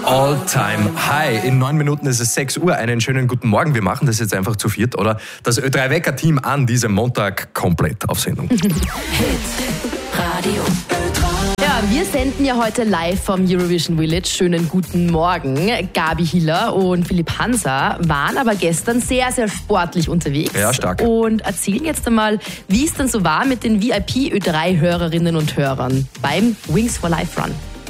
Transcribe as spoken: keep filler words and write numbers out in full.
All-Time High. In neun Minuten ist es sechs Uhr. Einen schönen guten Morgen. Wir machen das jetzt einfach zu viert, oder? Das Ö drei Wecker-Team an diesem Montag komplett auf Sendung. Hit Radio. Ja, wir senden ja heute live vom Eurovision Village. Schönen guten Morgen. Gabi Hiller und Philipp Hansa waren aber gestern sehr, sehr sportlich unterwegs. Ja, stark. Und erzählen jetzt einmal, wie es dann so war mit den V I P Ö drei Hörerinnen und Hörern beim Wings for Life Run.